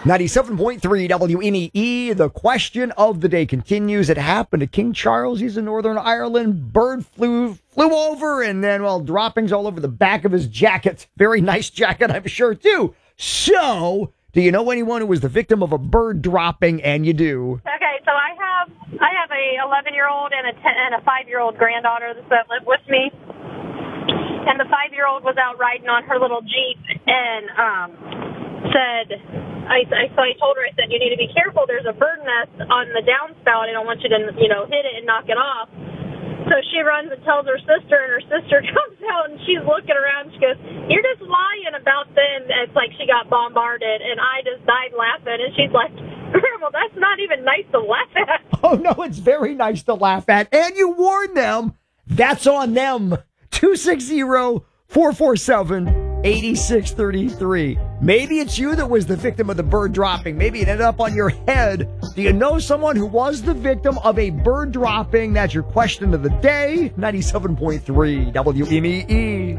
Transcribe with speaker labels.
Speaker 1: 97.3 WMEE. The question of the day continues. It happened to King Charles. He's in Northern Ireland. Bird flew over and then, well, droppings all over the back of his jacket. Very nice jacket, I'm sure, too. So, do you know anyone who was the victim of a bird dropping? And you do.
Speaker 2: Okay, so I have a 11-year-old and a 5-year-old granddaughter that live with me. And the 5-year-old was out riding on her little Jeep and so I told her, I said, you need to be careful. There's a bird nest on the downspout. I don't want you to, hit it and knock it off. So she runs and tells her sister, and her sister comes out, and she's looking around. She goes, you're just lying about them. It's like she got bombarded, and I just died laughing. And she's like, Grandma, that's not even nice to laugh at.
Speaker 1: Oh, no, it's very nice to laugh at. And you warn them. That's on them. 260-447-8633. Maybe it's you that was the victim of the bird dropping. Maybe it ended up on your head. Do you know someone who was the victim of a bird dropping? That's your question of the day. 97.3 WMEE.